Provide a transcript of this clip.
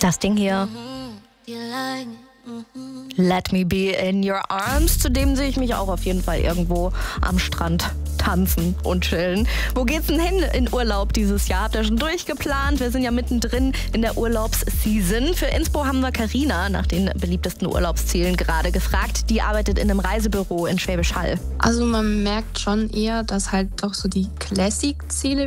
Das Ding hier. Let Me Be in Your Arms. Zudem sehe ich mich auch auf jeden Fall irgendwo am Strand tanzen und chillen. Wo geht's denn hin in Urlaub dieses Jahr? Habt ihr schon durchgeplant? Wir sind ja mittendrin in der Urlaubsseason. Für Inspo haben wir Carina nach den beliebtesten Urlaubszielen gerade gefragt. Die arbeitet in einem Reisebüro in Schwäbisch Hall. Also man merkt schon eher, dass halt doch so die Classic-Ziele